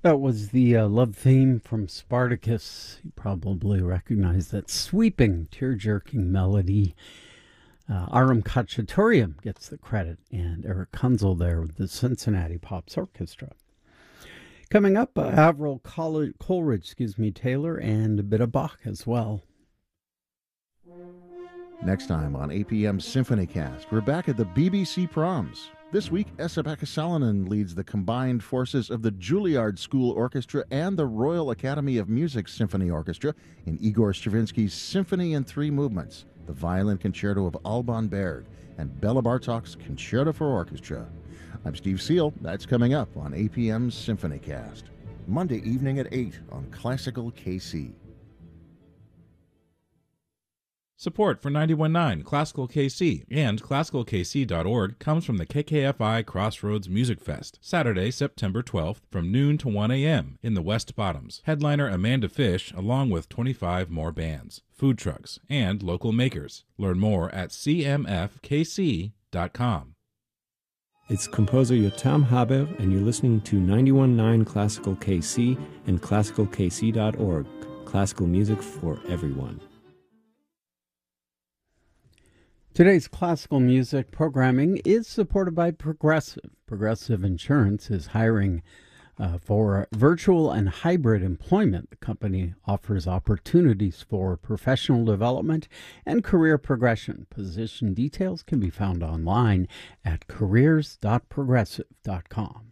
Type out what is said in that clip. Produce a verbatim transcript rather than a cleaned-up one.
That was the uh, love theme from Spartacus. You probably recognize that sweeping, tear-jerking melody. Uh, Aram Khachaturian gets the credit, and Eric Kunzel there with the Cincinnati Pops Orchestra. Coming up, uh, Avril Col- Coleridge, excuse me, Taylor, and a bit of Bach as well. Next time on A P M's Symphony Cast, we're back at the B B C Proms. This week, Esa-Pekka Salonen leads the combined forces of the Juilliard School Orchestra and the Royal Academy of Music Symphony Orchestra in Igor Stravinsky's Symphony in Three Movements, the Violin Concerto of Alban Berg, and Bela Bartok's Concerto for Orchestra. I'm Steve Seal. That's coming up on A P M's Symphony Cast. Monday evening at eight on Classical K C. Support for ninety-one point nine Classical K C and classical k c dot org comes from the K K F I Crossroads Music Fest, Saturday, September twelfth, from noon to one a.m. in the West Bottoms. Headliner Amanda Fish, along with twenty-five more bands, food trucks, and local makers. Learn more at c m f k c dot com. It's composer Yotam Haber, and you're listening to ninety-one point nine Classical K C and classical k c dot org. Classical music for everyone. Today's classical music programming is supported by Progressive. Progressive Insurance is hiring uh, for virtual and hybrid employment. The company offers opportunities for professional development and career progression. Position details can be found online at careers dot progressive dot com.